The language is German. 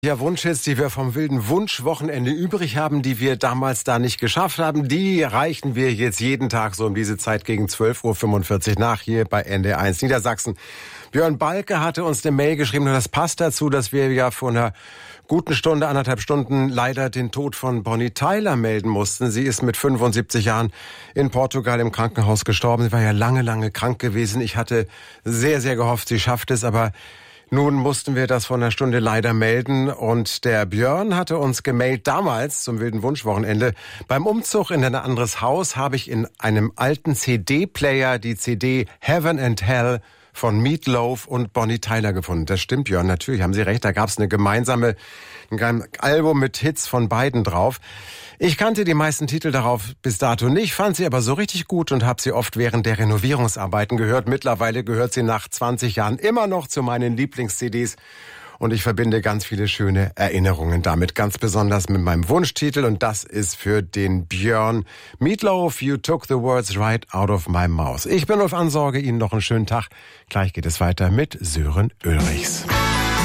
Ja, Wunschhits, die wir vom wilden Wunschwochenende übrig haben, die wir damals da nicht geschafft haben, die reichen wir jetzt jeden Tag so um diese Zeit gegen 12:45 Uhr nach hier bei NDR1 Niedersachsen. Björn Balke hatte uns eine Mail geschrieben und das passt dazu, dass wir ja vor einer guten Stunde, 1,5 Stunden leider den Tod von Bonnie Tyler melden mussten. Sie ist mit 75 Jahren in Portugal im Krankenhaus gestorben. Sie war ja lange krank gewesen. Ich hatte sehr, sehr gehofft, sie schafft es, aber nun mussten wir das vor einer Stunde leider melden und der Björn hatte uns gemailt damals zum wilden Wunschwochenende. Beim Umzug in ein anderes Haus habe ich in einem alten CD-Player die CD Heaven and Hell von Meat Loaf und Bonnie Tyler gefunden. Das stimmt, Björn, natürlich haben Sie recht. Da gab es ein Album mit Hits von beiden drauf. Ich kannte die meisten Titel darauf bis dato nicht, fand sie aber so richtig gut und habe sie oft während der Renovierungsarbeiten gehört. Mittlerweile gehört sie nach 20 Jahren immer noch zu meinen Lieblings-CDs. Und ich verbinde ganz viele schöne Erinnerungen damit, ganz besonders mit meinem Wunschtitel. Und das ist für den Björn Meat Loaf, You Took the Words Right Out of My Mouth. Ich bin auf Ansorge, Ihnen noch einen schönen Tag. Gleich geht es weiter mit Sören Ulrichs.